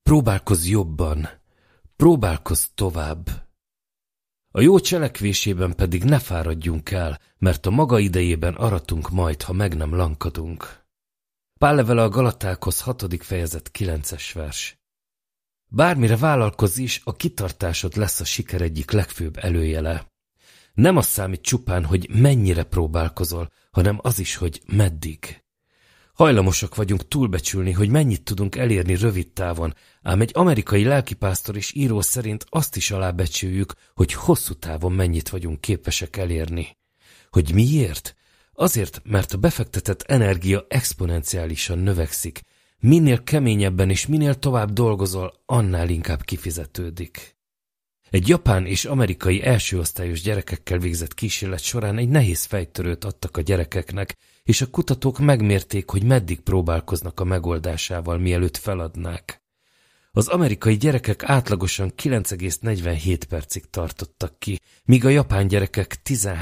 Próbálkozz jobban, próbálkozz tovább. A jó cselekvésében pedig ne fáradjunk el, mert a maga idejében aratunk majd, ha meg nem lankadunk. Pál levele a Galatákhoz 6. fejezet 9. vers. Bármire vállalkozz is, a kitartásod lesz a siker egyik legfőbb előjele. Nem az számít csupán, hogy mennyire próbálkozol, hanem az is, hogy meddig. Hajlamosak vagyunk túlbecsülni, hogy mennyit tudunk elérni rövid távon, ám egy amerikai lelkipásztor és író szerint azt is alábecsüljük, hogy hosszú távon mennyit vagyunk képesek elérni. Hogy miért? Azért, mert a befektetett energia exponenciálisan növekszik. Minél keményebben és minél tovább dolgozol, annál inkább kifizetődik. Egy japán és amerikai elsőosztályos gyerekekkel végzett kísérlet során egy nehéz fejtörőt adtak a gyerekeknek, és a kutatók megmérték, hogy meddig próbálkoznak a megoldásával, mielőtt feladnák. Az amerikai gyerekek átlagosan 9,47 percig tartottak ki, míg a japán gyerekek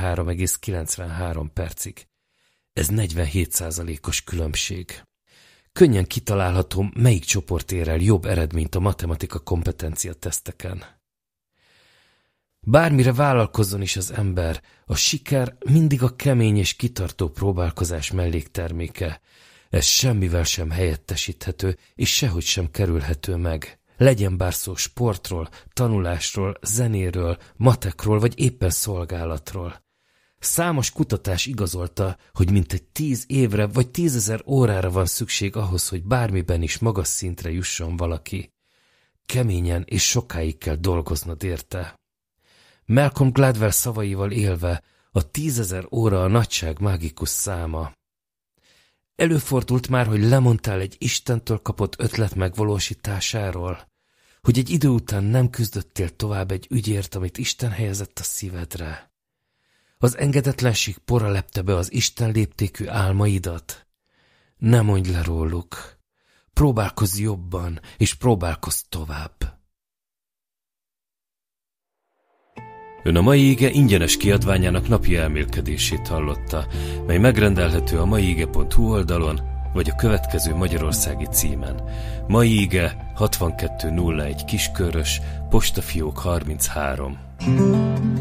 13,93 percig. Ez 47%-os különbség. Könnyen kitalálható, melyik csoport ér el jobb eredményt a matematika kompetencia teszteken. Bármire vállalkozzon is az ember, a siker mindig a kemény és kitartó próbálkozás mellékterméke. Ez semmivel sem helyettesíthető, és sehogy sem kerülhető meg. Legyen bár szó sportról, tanulásról, zenéről, matekról, vagy éppen szolgálatról. Számos kutatás igazolta, hogy mintegy 10 évre vagy 10 000 órára van szükség ahhoz, hogy bármiben is magas szintre jusson valaki. Keményen és sokáig kell dolgoznod érte. Malcolm Gladwell szavaival élve, a 10 000 óra a nagyság mágikus száma. Előfordult már, hogy lemondtál egy Istentől kapott ötlet megvalósításáról? Hogy egy idő után nem küzdöttél tovább egy ügyért, amit Isten helyezett a szívedre? Az engedetlenség pora lepte be az Isten léptékű álmaidat? Ne mondj le róluk. Próbálkozz jobban, és próbálkozz tovább. Ön a mai ige ingyenes kiadványának napi elmélkedését hallotta, mely megrendelhető a maiige.hu oldalon, vagy a következő magyarországi címen. Mai ige 6201 Kiskörös, postafiók 33.